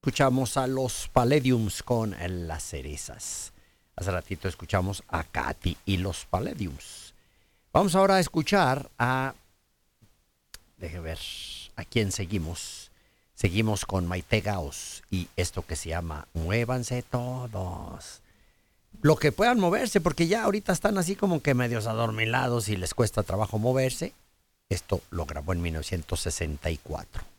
Escuchamos a los Palladiums con las cerezas. Hace ratito escuchamos a Katy y los Palladiums. Vamos ahora a escuchar a... Deje ver a quién seguimos. Seguimos con Maite Gaos y esto que se llama Muévanse Todos. Lo que puedan moverse, porque ya ahorita están así como que medios adormilados y les cuesta trabajo moverse. Esto lo grabó en 1964.